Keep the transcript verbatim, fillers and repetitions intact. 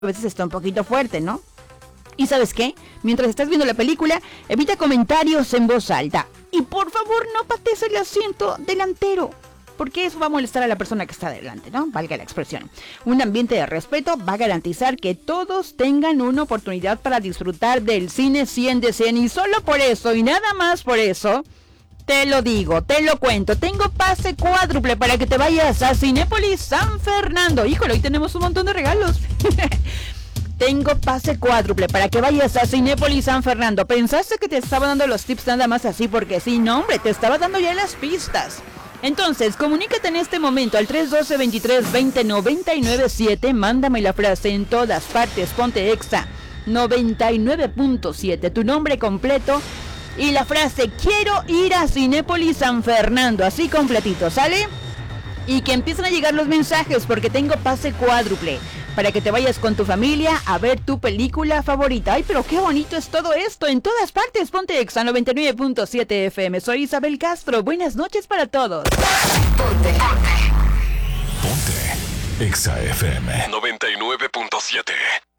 a veces está un poquito fuerte, ¿no? Y ¿sabes qué? Mientras estás viendo la película, evita comentarios en voz alta. Y por favor, no patees el asiento delantero, porque eso va a molestar a la persona que está delante, ¿no? Valga la expresión. Un ambiente de respeto va a garantizar que todos tengan una oportunidad para disfrutar del cine cien de cien. Y solo por eso, y nada más por eso, te lo digo, te lo cuento. Tengo pase cuádruple para que te vayas a Cinépolis San Fernando. Híjole, hoy tenemos un montón de regalos. Tengo pase cuádruple para que vayas a Cinépolis San Fernando. ¿Pensaste que te estaba dando los tips nada más así porque sí? No, hombre, te estaba dando ya las pistas. Entonces, comunícate en este momento al tres uno dos, veintitrés, veinte, noventa y nueve siete. Mándame la frase en todas partes. Ponte Exa noventa y nueve punto siete. Tu nombre completo y la frase quiero ir a Cinépolis San Fernando. Así completito, ¿sale? Y que empiecen a llegar los mensajes porque tengo pase cuádruple para que te vayas con tu familia a ver tu película favorita. Ay, pero qué bonito es todo esto. En todas partes, ponte Exa noventa y nueve punto siete F M. Soy Isabel Castro. Buenas noches para todos. Ponte. Ponte. Exa F M noventa y nueve punto siete.